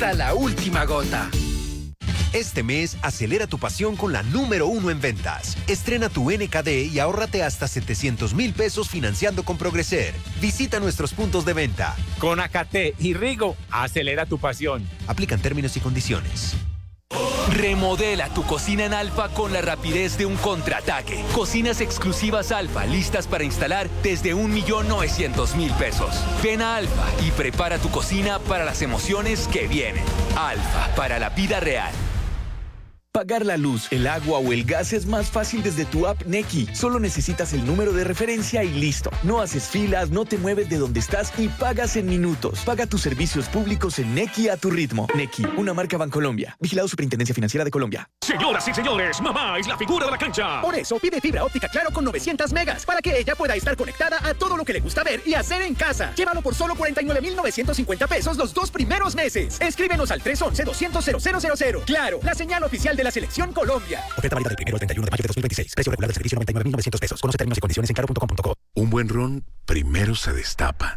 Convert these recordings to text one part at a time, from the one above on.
hasta la última gota. Este mes, acelera tu pasión con la número 1 en ventas. Estrena tu NKD y ahórrate hasta 700,000 pesos financiando con Progreser. Visita nuestros puntos de venta. Con Acate y Rigo, acelera tu pasión. Aplican términos y condiciones. Remodela tu cocina en Alfa con la rapidez de un contraataque. Cocinas exclusivas Alfa, listas para instalar desde 1.900.000 pesos. Ven a Alfa y prepara tu cocina para las emociones que vienen. Alfa, para la vida real. Pagar la luz, el agua o el gas es más fácil desde tu app Nequi. Solo necesitas el número de referencia y listo. No haces filas, no te mueves de donde estás y pagas en minutos. Paga tus servicios públicos en Nequi a tu ritmo. Nequi, una marca Bancolombia. Vigilado Superintendencia Financiera de Colombia. Señoras y señores, mamá es la figura de la cancha. Por eso pide fibra óptica Claro con 900 megas para que ella pueda estar conectada a todo lo que le gusta ver y hacer en casa. Llévalo por solo 49,950 pesos los 2 primeros meses. Escríbenos al 311-200-0000. Claro, la señal oficial de la Selección Colombia. Oferta válida del 1 al 31 de mayo de 2026. Precio regular del servicio 99,900 pesos. Conoce términos y condiciones en claro.com.co. Un buen ron primero se destapa.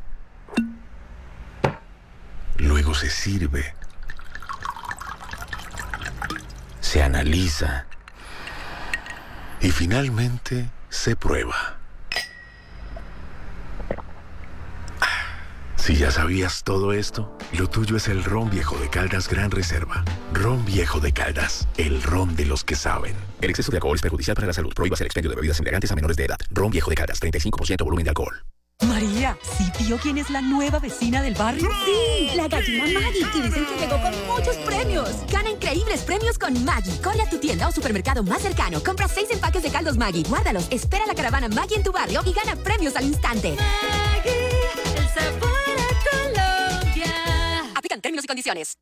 Luego se sirve. Se analiza. Y finalmente se prueba. Si ya sabías todo esto, lo tuyo es el Ron Viejo de Caldas Gran Reserva. Ron Viejo de Caldas, el ron de los que saben. El exceso de alcohol es perjudicial para la salud. Prohíbas el expendio de bebidas embriagantes a menores de edad. Ron Viejo de Caldas, 35% volumen de alcohol. María, ¿sí vio quién es la nueva vecina del barrio? ¡Sí! La gallina Maggie, y dicen que llegó con muchos premios. Gana increíbles premios con Maggie. Corre a tu tienda o supermercado más cercano, compra 6 empaques de caldos Maggie, guárdalos, espera la caravana Maggie en tu barrio y gana premios al instante. Maggie, el sabor a Colombia. Aplican términos y condiciones.